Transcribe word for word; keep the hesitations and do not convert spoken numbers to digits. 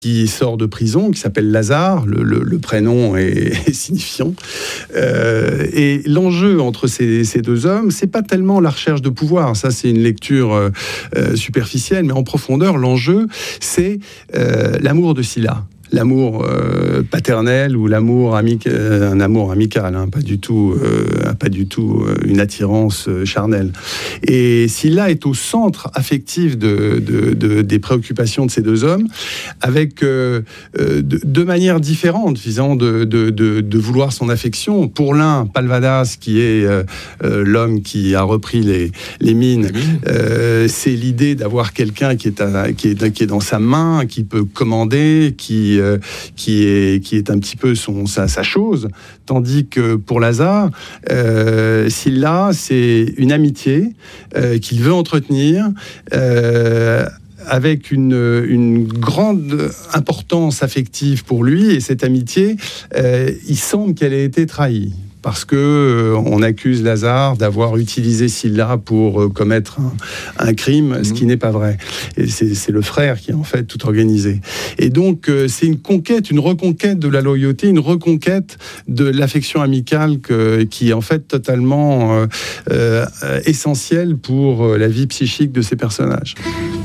qui sort de prison, qui s'appelle Lazare, le, le, le prénom est, est signifiant. Euh, et l'enjeu entre ces, ces deux hommes, c'est pas tellement la recherche de pouvoir, ça c'est une lecture euh, superficielle, mais en profondeur, l'enjeu, c'est euh, l'amour de Sylla. L'amour euh, paternel ou l'amour amic- euh, un amour amical, hein, pas du tout, euh, pas du tout euh, une attirance euh, charnelle. Et Sylla est au centre affectif de, de, de, des préoccupations de ces deux hommes, avec euh, euh, de, de manières différentes, visant de, de, de, de vouloir son affection. Pour l'un, Palvadas, qui est euh, euh, l'homme qui a repris les, les mines, euh, c'est l'idée d'avoir quelqu'un qui est, à, qui, est, qui est dans sa main, qui peut commander, qui Euh, qui est qui est un petit peu son sa, sa chose, tandis que pour Lazare, euh, Sylla, c'est une amitié euh, qu'il veut entretenir. Euh, avec une, une grande importance affective pour lui, et cette amitié, euh, il semble qu'elle ait été trahie. Parce que euh, on accuse Lazare d'avoir utilisé Sylla pour euh, commettre un, un crime, mmh. ce qui n'est pas vrai. Et c'est, c'est le frère qui a en fait tout organisé. Et donc euh, c'est une conquête, une reconquête de la loyauté, une reconquête de l'affection amicale que, qui est en fait totalement euh, euh, essentielle pour la vie psychique de ces personnages.